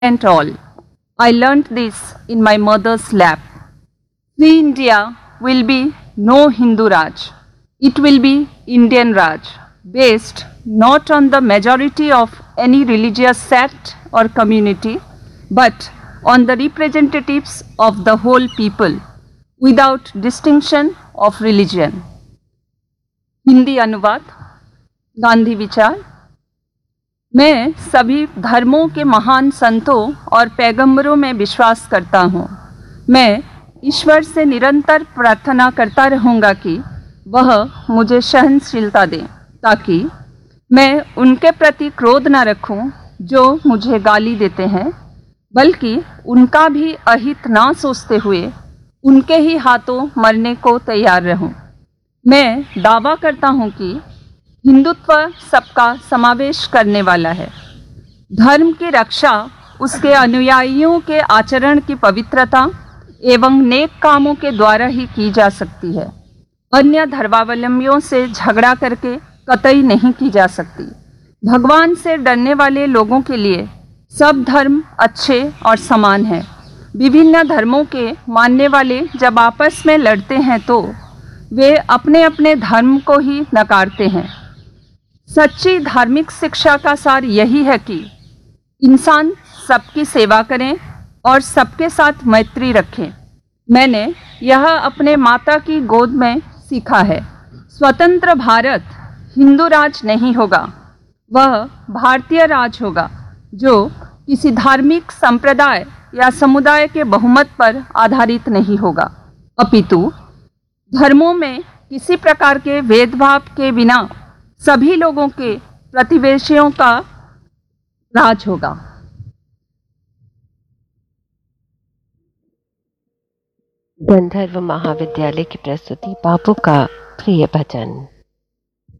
and all. I learnt this in my mother's lap. Free India will be no Hindu Raj. It will be Indian Raj, based not on the majority of any religious sect or community, but on the representatives of the whole people, without distinction of religion. Hindi अनुवाद। गांधी विचार। मैं सभी धर्मों के महान संतों और पैगंबरों में विश्वास करता हूँ। मैं ईश्वर से निरंतर प्रार्थना करता रहूँगा कि वह मुझे सहनशीलता दे, ताकि मैं उनके प्रति क्रोध न रखूं जो मुझे गाली देते हैं, बल्कि उनका भी अहित ना सोचते हुए उनके ही हाथों मरने को तैयार रहूं। मैं दावा करता हूं कि हिंदुत्व सबका समावेश करने वाला है। धर्म की रक्षा उसके अनुयायियों के आचरण की पवित्रता एवं नेक कामों के द्वारा ही की जा सकती है। अन्य धर्मावलंबियों से झगड़ा करके कतई नहीं की जा सकती। भगवान से डरने वाले लोगों के लिए सब धर्म अच्छे और समान हैं। विभिन्न धर्मों के मानने वाले जब आपस में लड़ते हैं तो वे अपने अपने धर्म को ही नकारते हैं। सच्ची धार्मिक शिक्षा का सार यही है कि इंसान सबकी सेवा करें और सबके साथ मैत्री रखें। मैंने यह अपने माता की गोद में सीखा है। स्वतंत्र भारत हिंदू राज नहीं होगा, वह भारतीय राज होगा जो किसी धार्मिक संप्रदाय या समुदाय के बहुमत पर आधारित नहीं होगा, अपितु धर्मों में किसी प्रकार के भेदभाव के बिना सभी लोगों के प्रतिवेशियों का राज होगा। गंधर्व महाविद्यालय की प्रस्तुति बापू का प्रिय भजन।